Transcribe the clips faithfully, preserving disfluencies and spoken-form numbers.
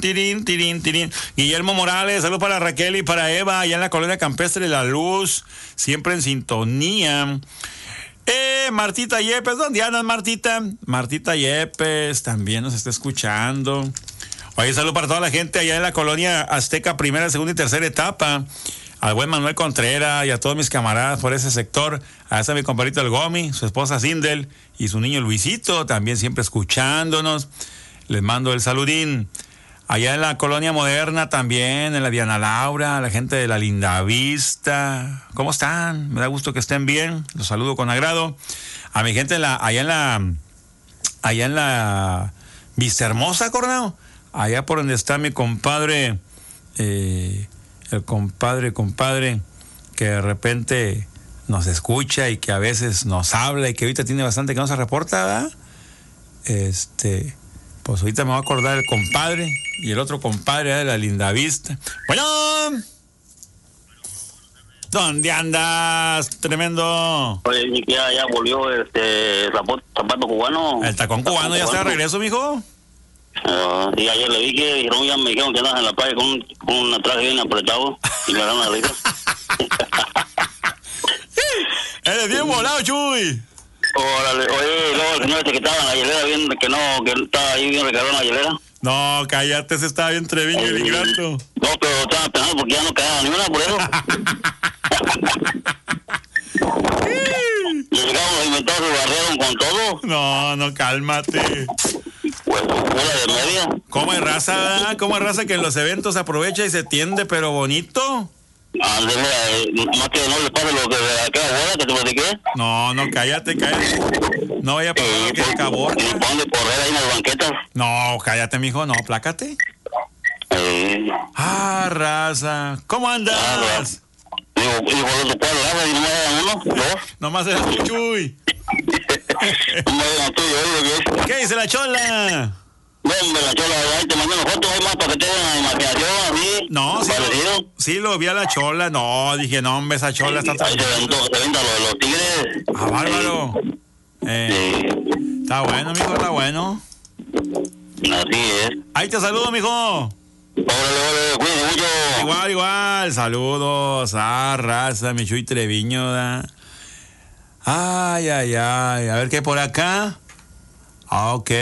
Tirín, tirín, tirín. Guillermo Morales, saludos para Raquel y para Eva, allá en la colonia campestre de La Luz, siempre en sintonía. Eh, Martita Yepes, ¿dónde andas, Martita? Martita Yepes también nos está escuchando. Oye, saludos para toda la gente allá en la colonia Azteca, primera, segunda y tercera etapa. Al buen Manuel Contreras y a todos mis camaradas por ese sector. A ese mi compadrito El Gomi, su esposa Sindel y su niño Luisito, también siempre escuchándonos. Les mando el saludín. Allá en la colonia moderna también, en la Diana Laura, la gente de la Linda Vista. ¿Cómo están? Me da gusto que estén bien. Los saludo con agrado. A mi gente en la, allá en la, allá en la Vista Hermosa, Corneo. Allá por donde está mi compadre, eh, el compadre, compadre, que de repente nos escucha y que a veces nos habla y que ahorita tiene bastante que no se reporta, ¿verdad? Este... Pues ahorita me voy a acordar el compadre y el otro compadre de la Linda Vista. Bueno, ¿dónde andas? Tremendo. Oye, ni que ya, ya volvió este zapato, zapato cubano. El tacón cubano ya está de regreso, mijo. Uh, y ayer le vi que dijeron, ya me dijeron que andas en la playa con, con un traje bien apretado y me dan una risa. Eres bien volado, Chuy. Órale, oye, luego el señor este que estaba en la hielera, bien, que no, que estaba ahí bien recargado en la hielera. No, cállate, ese estaba bien treviño y bien grato. No, pero estaba pensando porque ya no quedaba ni una, por eso. Y llegamos los inventados se barrieron con todo. No, no, cálmate. Pues, fuera de media. ¿Cómo es raza, verdad? ¿Cómo es raza que en los eventos aprovecha y se tiende, pero bonito? Ándale, eh, más que no le pase lo que de aquella boda que te platiqué. No, no, cállate, cállate. No vaya a pasar lo que es cabor. Y ponen de correr ahí en las banquetas. No, cállate, mijo, no, plácate. Eh, Ah, raza. ¿Cómo andas? Ah, digo, digo, los cuatro raza y no me dan uno, dos. Nomás eres tú, Chuy. No me dan tú y yo, digo, ¿Qué dice la chola? no, me la chola, ahí te mandé una foto, hay más para que tengan la imaginación, así. No, sí parecido. lo, sí lo vi a la chola. No, dije, no, hombre, esa chola está Ahí se venta, se venta lo de los tigres. Ah, bárbaro. Eh, Sí, está bueno, mijo, está bueno. así es. Ahí te saludo, mijo. Órale, órale, cuídense mucho. Igual, igual. Saludos. Ah, raza, mi Chuy Treviño. ¿Da? Ay, ay, ay. A ver qué hay por acá. Ah, ok.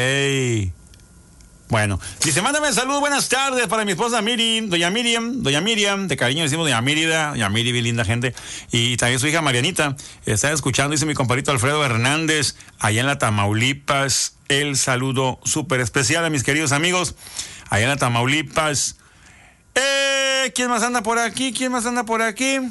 Bueno, dice, mándame saludos, buenas tardes para mi esposa Miriam, doña Miriam, doña Miriam, de cariño decimos doña Mírida, doña Miri, bien linda gente, y también su hija Marianita, está escuchando, dice mi compadrito Alfredo Hernández, allá en la Tamaulipas, el saludo súper especial a mis queridos amigos, allá en la Tamaulipas. Eh, ¿quién más anda por aquí? ¿Quién más anda por aquí?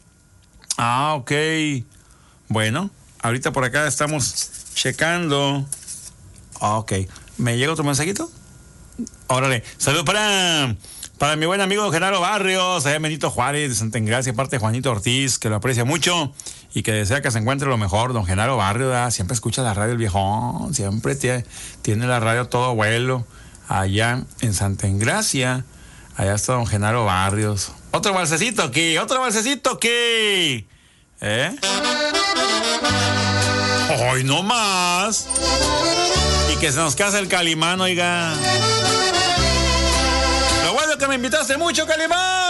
Ah, ok. Bueno, ahorita por acá estamos checando. Ah, ok. ¿Me llega otro mensajito? Órale, saludos para, para mi buen amigo Genaro Barrios, allá en Benito Juárez, de Santa Engracia, parte de Juanito Ortiz, que lo aprecia mucho y que desea que se encuentre lo mejor. Don Genaro Barrios, ¿verdad? Siempre escucha la radio el viejón, siempre tiene, tiene la radio todo vuelo, allá en Santa Engracia, allá está don Genaro Barrios. Otro balsecito aquí, otro balsecito aquí. ¿Eh? ¡Ay, no más! Y que se nos casa el Calimán, oiga. Lo bueno es que me invitaste mucho, Calimán.